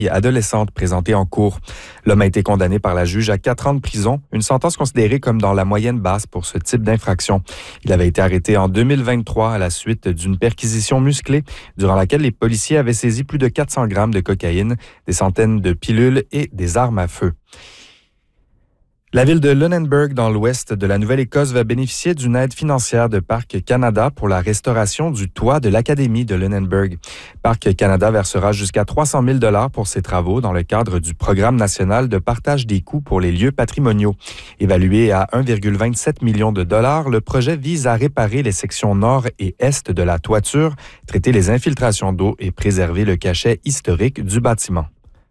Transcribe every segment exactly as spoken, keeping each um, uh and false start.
adolescente présentée en cours. L'homme a été condamné par la juge à quatre ans de prison, une sentence considérée comme dans la moyenne basse pour ce type d'infraction. Il avait été arrêté en deux mille vingt-trois à la suite d'une perquisition musclée durant laquelle les policiers avaient saisi plus de quatre cents grammes de cocaïne, des centaines de pilules et des armes à feu. La ville de Lunenburg, dans l'ouest de la Nouvelle-Écosse, va bénéficier d'une aide financière de Parc Canada pour la restauration du toit de l'Académie de Lunenburg. Parc Canada versera jusqu'à trois cent mille dollars pour ces travaux dans le cadre du Programme national de partage des coûts pour les lieux patrimoniaux. Évalué à un virgule vingt-sept million de dollars, le projet vise à réparer les sections nord et est de la toiture, traiter les infiltrations d'eau et préserver le cachet historique du bâtiment.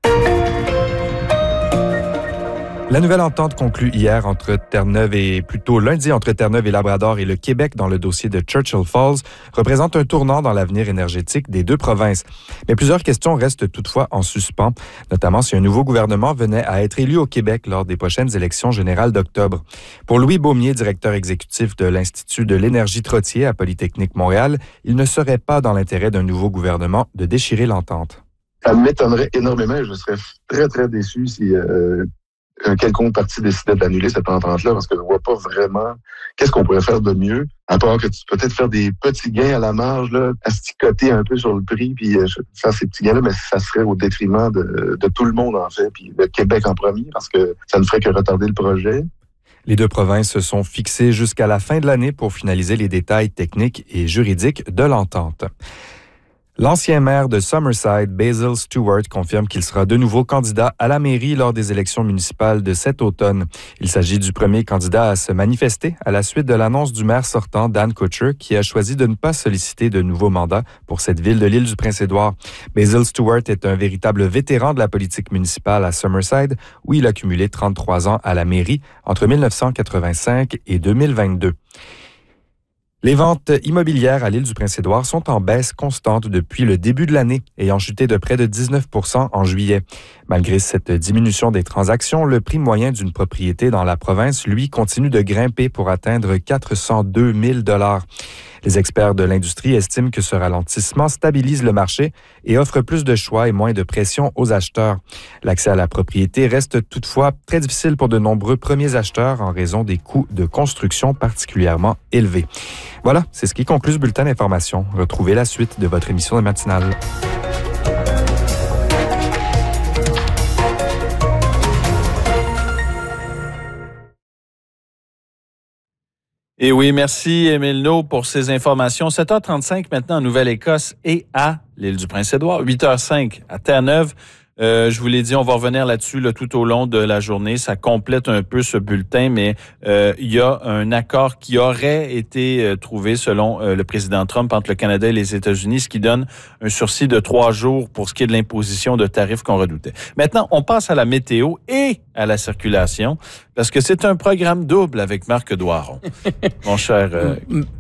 La nouvelle entente conclue hier entre Terre-Neuve et plutôt lundi entre Terre-Neuve et Labrador et le Québec dans le dossier de Churchill Falls représente un tournant dans l'avenir énergétique des deux provinces. Mais plusieurs questions restent toutefois en suspens, notamment si un nouveau gouvernement venait à être élu au Québec lors des prochaines élections générales d'octobre. Pour Louis Beaumier, directeur exécutif de l'Institut de l'énergie Trottier à Polytechnique Montréal, il ne serait pas dans l'intérêt d'un nouveau gouvernement de déchirer l'entente. Ça m'étonnerait énormément et je serais très, très déçu si euh, un quelconque parti décidait d'annuler cette entente-là parce que je ne vois pas vraiment qu'est-ce qu'on pourrait faire de mieux, à part que tu peux peut-être faire des petits gains à la marge, là, asticoter un peu sur le prix, puis euh, faire ces petits gains-là, mais ça serait au détriment de, de tout le monde, en fait, puis le Québec en premier, parce que ça ne ferait que retarder le projet. Les deux provinces se sont fixées jusqu'à la fin de l'année pour finaliser les détails techniques et juridiques de l'entente. L'ancien maire de Summerside, Basil Stewart, confirme qu'il sera de nouveau candidat à la mairie lors des élections municipales de cet automne. Il s'agit du premier candidat à se manifester à la suite de l'annonce du maire sortant, Dan Kutcher, qui a choisi de ne pas solliciter de nouveaux mandats pour cette ville de l'île du Prince-Édouard. Basil Stewart est un véritable vétéran de la politique municipale à Summerside, où il a cumulé trente-trois ans à la mairie entre mille neuf cent quatre-vingt-cinq et deux mille vingt-deux. Les ventes immobilières à l'île du Prince-Édouard sont en baisse constante depuis le début de l'année, ayant chuté de près de dix-neuf pour cent en juillet. Malgré cette diminution des transactions, le prix moyen d'une propriété dans la province, lui, continue de grimper pour atteindre quatre cent deux mille dollars. Les experts de l'industrie estiment que ce ralentissement stabilise le marché et offre plus de choix et moins de pression aux acheteurs. L'accès à la propriété reste toutefois très difficile pour de nombreux premiers acheteurs en raison des coûts de construction particulièrement élevés. Voilà, c'est ce qui conclut ce bulletin d'information. Retrouvez la suite de votre émission de matinale. Et oui, merci Émile No pour ces informations. sept heures trente-cinq maintenant en Nouvelle-Écosse et à l'île du Prince-Édouard. huit heures cinq à Terre-Neuve. Euh, je vous l'ai dit, on va revenir là-dessus là, tout au long de la journée. Ça complète un peu ce bulletin, mais euh, il y a un accord qui aurait été euh, trouvé selon euh, le président Trump entre le Canada et les États-Unis, ce qui donne un sursis de trois jours pour ce qui est de l'imposition de tarifs qu'on redoutait. Maintenant, on passe à la météo et à la circulation, parce que c'est un programme double avec Marc Doiron. Mon cher... Euh,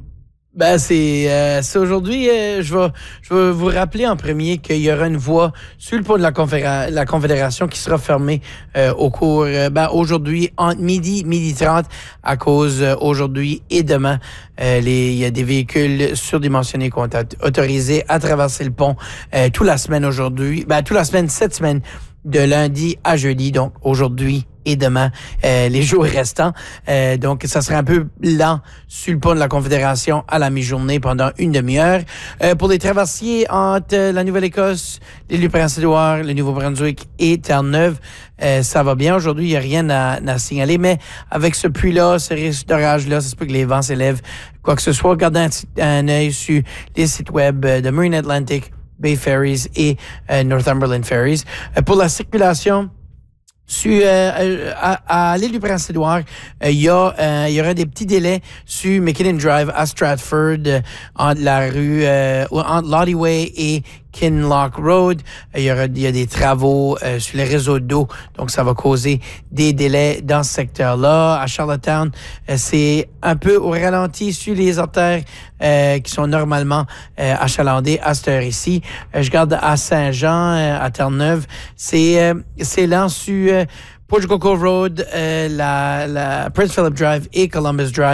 Ben, c'est, euh, c'est aujourd'hui, euh, je vais, je vais vous rappeler en premier qu'il y aura une voie sur le pont de la, conféra- la Confédération qui sera fermée euh, au cours, euh, ben, aujourd'hui, entre midi, midi trente, à cause euh, aujourd'hui et demain. Euh, les, il y a des véhicules surdimensionnés qui ont été autorisés à traverser le pont euh, toute la semaine aujourd'hui, ben, toute la semaine, cette semaine, de lundi à jeudi, donc aujourd'hui et demain, euh, les jours restants. Euh, donc, ça serait un peu lent sur le pont de la Confédération à la mi-journée pendant une demi-heure. Euh, pour les traversiers entre la Nouvelle-Écosse, l'île du Prince-Édouard, le Nouveau-Brunswick et Terre-Neuve, euh, ça va bien. Aujourd'hui, il n'y a rien à, à signaler, mais avec ce pluie-là, ce risque d'orage-là, ça se peut que les vents s'élèvent. Quoi que ce soit, gardez un, un œil sur les sites web de Marine Atlantic, Bay Ferries et euh, Northumberland Ferries. Euh, pour la circulation, sur, euh, à, à l'île du Prince-Édouard, il euh, y a, euh, il y aura des petits délais sur McKinnon Drive à Stratford, euh, entre la rue, euh, entre Lottie Way et Kinloch Road. Il y aura, il y a des travaux euh, sur les réseaux d'eau, donc ça va causer des délais dans ce secteur-là. À Charlottetown, euh, c'est un peu au ralenti sur les artères euh, qui sont normalement euh, achalandées à cette heure ici. Euh, je garde à Saint-Jean, euh, à Terre-Neuve, c'est euh, c'est lent sur euh, Portugal Cove Road, euh, la, la Prince Philip Drive et Columbus Drive.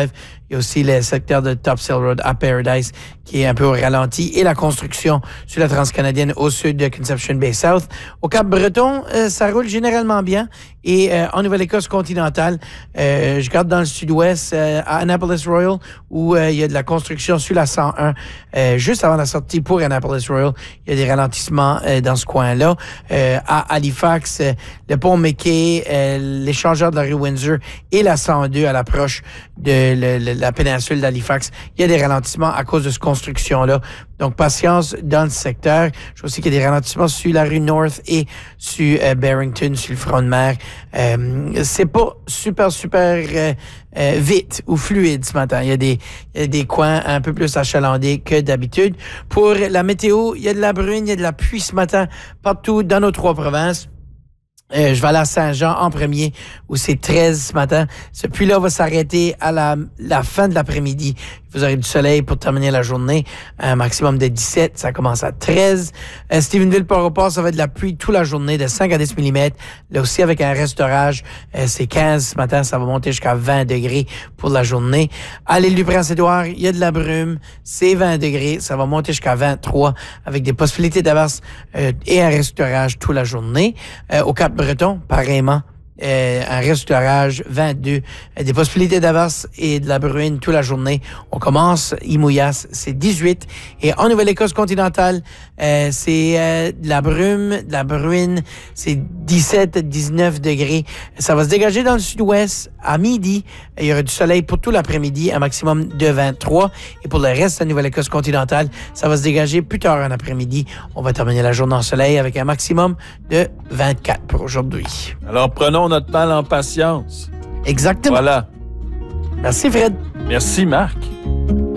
Il y a aussi le secteur de Topsail Road à Paradise qui est un peu au ralenti et la construction sur la transcanadienne au sud de Conception Bay South. Au Cap-Breton, euh, ça roule généralement bien. Et euh, en Nouvelle-Écosse continentale, euh, je garde dans le sud-ouest euh, à Annapolis Royal où euh, il y a de la construction sur la cent un. Euh, juste avant la sortie pour Annapolis Royal, il y a des ralentissements euh, dans ce coin-là. Euh, à Halifax, euh, le pont McKay, euh, l'échangeur de la rue Windsor et la cent deux à l'approche de le, le, la péninsule d'Halifax, il y a des ralentissements à cause de cette construction-là. Donc, patience dans le secteur. Je vois aussi qu'il y a des ralentissements sur la rue North et sur euh, Barrington, sur le front de mer. Euh, c'est pas super, super euh, euh, vite ou fluide ce matin. Il y a des, il y a des coins un peu plus achalandés que d'habitude. Pour la météo, il y a de la bruine, il y a de la pluie ce matin partout dans nos trois provinces. Euh, je vais aller à Saint-Jean en premier, où c'est treize ce matin. Ce pluie-là va s'arrêter à la, la fin de l'après-midi. Vous aurez du soleil pour terminer la journée. Un maximum de dix-sept, ça commence à treize. Euh, Stephenville-Port-au-Port, ça va être de la pluie toute la journée, de cinq à dix millimètres. Là aussi, avec un restaurage, euh, c'est quinze ce matin, ça va monter jusqu'à vingt degrés pour la journée. À l'île du Prince-Édouard, il y a de la brume, c'est vingt degrés, ça va monter jusqu'à vingt-trois, avec des possibilités d'averse euh, et un restaurage toute la journée. Euh, au Cap-Breton, pareillement. Euh, un restaurage, vingt-deux, euh, des possibilités d'averse et de la bruine toute la journée. On commence, Imouillas, c'est dix-huit. Et en Nouvelle-Écosse continentale, euh, c'est euh, de la brume, de la bruine, c'est dix-sept, dix-neuf degrés. Ça va se dégager dans le sud-ouest à midi. Il y aura du soleil pour tout l'après-midi, un maximum de vingt-trois. Et pour le reste de la Nouvelle-Écosse continentale, ça va se dégager plus tard en après-midi. On va terminer la journée en soleil avec un maximum de vingt-quatre pour aujourd'hui. Alors, prenons notre mal en patience. Exactement. Voilà. Merci, Fred. Merci, Marc.